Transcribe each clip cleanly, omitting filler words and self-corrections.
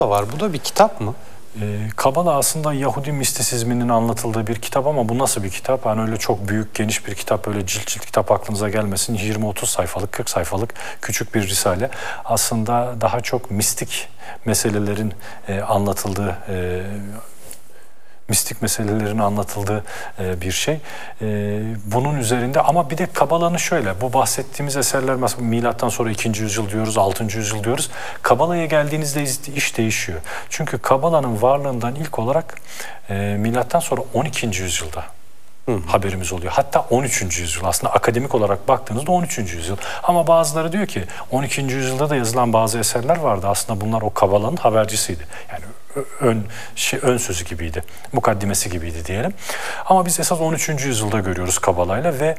var. Bu da bir kitap mı? Kabala aslında Yahudi mistisizminin anlatıldığı bir kitap ama bu nasıl bir kitap? Hani öyle çok büyük, geniş bir kitap, öyle cilt cilt kitap aklınıza gelmesin. 20-30 sayfalık, 40 sayfalık küçük bir risale. Aslında daha çok mistik meselelerin anlatıldığı bir şey. Bunun üzerinde ama bir de Kabala'nın şöyle, bu bahsettiğimiz eserler mesela milattan sonra 2. yüzyıl diyoruz, 6. yüzyıl diyoruz. Kabala'ya geldiğinizde iş değişiyor. Çünkü Kabala'nın varlığından ilk olarak milattan sonra 12. yüzyılda haberimiz oluyor. Hatta 13. yüzyıl. Aslında akademik olarak baktığınızda 13. yüzyıl. Ama bazıları diyor ki 12. yüzyılda da yazılan bazı eserler vardı. Aslında bunlar o Kabala'nın habercisiydi. Yani ön sözü gibiydi. Mukaddimesi gibiydi diyelim. Ama biz esas 13. yüzyılda görüyoruz Kabala'yla ve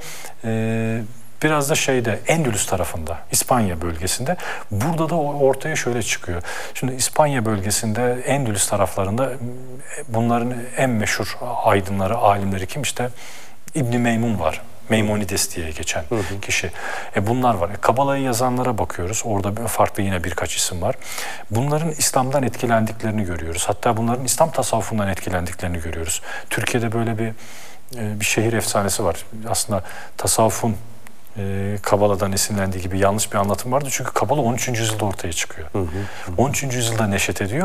biraz da Endülüs tarafında, İspanya bölgesinde. Burada da ortaya şöyle çıkıyor. Şimdi İspanya bölgesinde, Endülüs taraflarında bunların en meşhur aydınları, alimleri kim? İşte İbn Meymun var. Maimonides diye geçen kişi. Bunlar var. Kabala'yı yazanlara bakıyoruz. Orada farklı yine birkaç isim var. Bunların İslam'dan etkilendiklerini görüyoruz. Hatta bunların İslam tasavvufundan etkilendiklerini görüyoruz. Türkiye'de böyle bir şehir efsanesi var. Aslında tasavvufun Kabala'dan esinlendiği gibi yanlış bir anlatım vardı. Çünkü Kabala 13. yüzyılda ortaya çıkıyor. 13. yüzyılda neşet ediyor.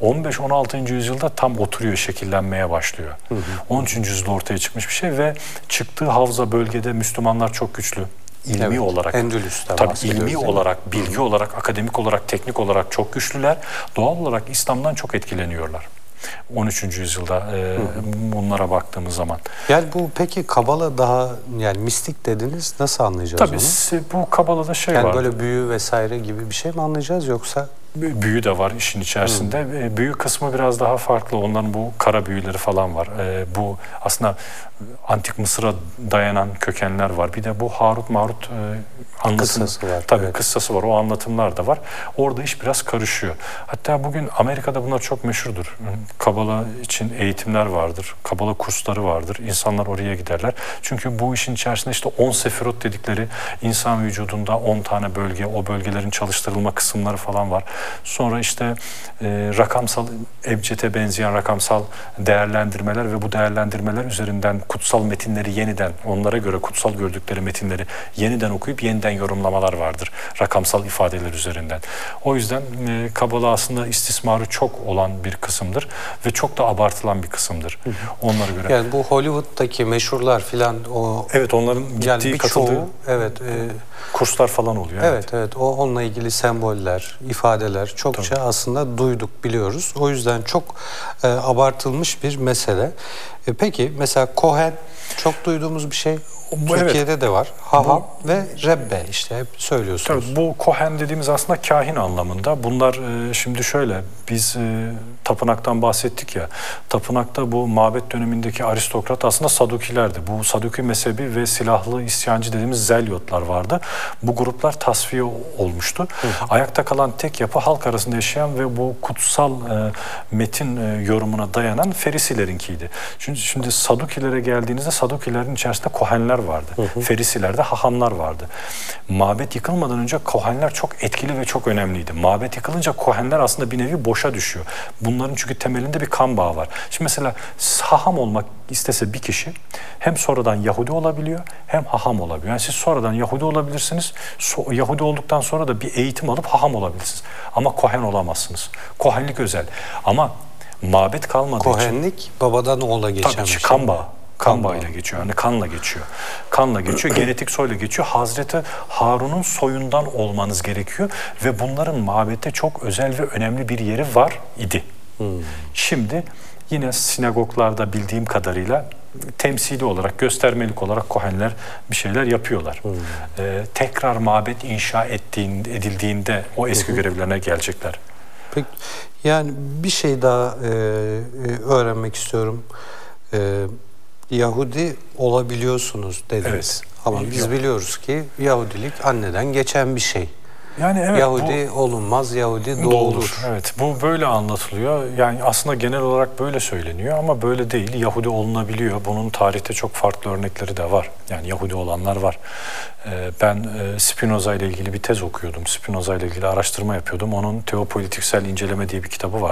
15-16. yüzyılda tam oturuyor, şekillenmeye başlıyor. 13. yüzyılda ortaya çıkmış bir şey ve çıktığı havza bölgede Müslümanlar çok güçlü. İlmi olarak, Endülüs'te tabii ilmi olarak, bilgi olarak, akademik olarak, teknik olarak çok güçlüler. Doğal olarak İslam'dan çok etkileniyorlar. 13. yüzyılda bunlara baktığımız zaman. Yani bu peki Kabala daha yani mistik dediniz, nasıl anlayacağız onu? Tabii bu Kabala'da var. Yani böyle büyü vesaire gibi bir şey mi anlayacağız yoksa? Büyü de var işin içerisinde. Büyü kısmı biraz daha farklı. Onların bu kara büyüleri falan var. Bu aslında Antik Mısır'a dayanan kökenler var. Bir de bu Harut Marut kıssası var. Tabii kıssası var. O anlatımlar da var. Orada iş biraz karışıyor. Hatta bugün Amerika'da bunlar çok meşhurdur. Kabala için eğitimler vardır. Kabala kursları vardır. İnsanlar oraya giderler. Çünkü bu işin içerisinde işte 10 sefirot dedikleri insan vücudunda 10 tane bölge, o bölgelerin çalıştırılma kısımları falan var. Sonra işte rakamsal, ebcede benzeyen rakamsal değerlendirmeler ve bu değerlendirmeler üzerinden kutsal metinleri yeniden, onlara göre kutsal gördükleri metinleri yeniden okuyup yeniden yorumlamalar vardır. Rakamsal ifadeler üzerinden. O yüzden Kabala aslında istismarı çok olan bir kısımdır ve çok da abartılan bir kısımdır. Onlara göre. Yani bu Hollywood'daki meşhurlar filan o... Evet, onların gittiği, yani katıldığı kurslar falan oluyor. Evet. Onunla ilgili semboller, ifadeler çokça aslında duyduk, biliyoruz. O yüzden çok abartılmış bir mesele. Peki mesela Kohen çok duyduğumuz bir şey. Türkiye'de de var. Haham ve Rebbe işte hep söylüyorsunuz. Tabii bu Kohen dediğimiz aslında kahin anlamında. Bunlar şimdi şöyle, biz tapınaktan bahsettik ya. Tapınakta bu mabet dönemindeki aristokrat aslında Sadukilerdi. Bu Saduki mezhebi ve silahlı isyancı dediğimiz Zelyotlar vardı. Bu gruplar tasfiye olmuştu. Ayakta kalan tek yapı halk arasında yaşayan ve bu kutsal metin yorumuna dayanan Ferisilerinkiydi. Şimdi Sadukilere geldiğinizde Sadukilerin içerisinde Kohenler vardı. Ferisilerde hahamlar vardı. Mabet yıkılmadan önce Kohenler çok etkili ve çok önemliydi. Mabet yıkılınca Kohenler aslında bir nevi boşa düşüyor. Bunların çünkü temelinde bir kan bağı var. Şimdi mesela haham olmak istese bir kişi hem sonradan Yahudi olabiliyor hem haham olabiliyor. Yani siz sonradan Yahudi olabilirsiniz. Yahudi olduktan sonra da bir eğitim alıp haham olabilirsiniz. Ama Kohen olamazsınız. Kohenlik özel. Ama mabet kalmadığı için... Kohenlik babadan oğula geçen bir şey. Kan bağı. Kan bağıyla geçiyor. Yani kanla geçiyor. Kanla geçiyor. Genetik soyla geçiyor. Hazreti Harun'un soyundan olmanız gerekiyor. Ve bunların mabette çok özel ve önemli bir yeri var idi. Şimdi yine sinagoglarda bildiğim kadarıyla temsili olarak, göstermelik olarak Kohenler bir şeyler yapıyorlar. Tekrar mabet inşa edildiğinde o eski görevlerine gelecekler. Peki, yani bir şey daha öğrenmek istiyorum. Yahudi olabiliyorsunuz dediniz. Evet. Ama biz biliyoruz ki Yahudilik anneden geçen bir şey. Yani evet, Yahudi olunmaz, Yahudi doğulur. Evet, bu böyle anlatılıyor. Yani aslında genel olarak böyle söyleniyor ama böyle değil. Yahudi olunabiliyor. Bunun tarihte çok farklı örnekleri de var. Yani Yahudi olanlar var. Ben Spinoza ile ilgili bir tez okuyordum. Spinoza ile ilgili araştırma yapıyordum. Onun Teopolitiksel İnceleme diye bir kitabı var.